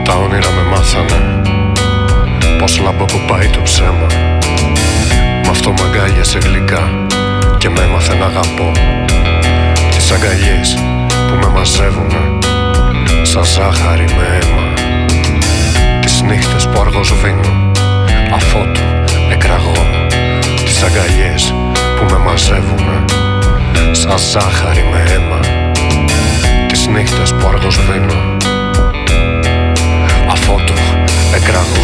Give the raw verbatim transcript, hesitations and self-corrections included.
Τα όνειρα με μάθανε πως λαμπό που πάει το ψέμα. Μ' αυτό μ' αγκάλιασε γλυκά και με έμαθε να αγαπώ. Τις αγκαλιές που με μαζεύουνε σαν ζάχαρη με αίμα. Τις νύχτες που αργό σβήνω αφότου εκραγώ. Τις αγκαλιές που με μαζεύουνε σαν ζάχαρη με αίμα. Τις νύχτες που αργό σβήνω αφότου εκραγώ.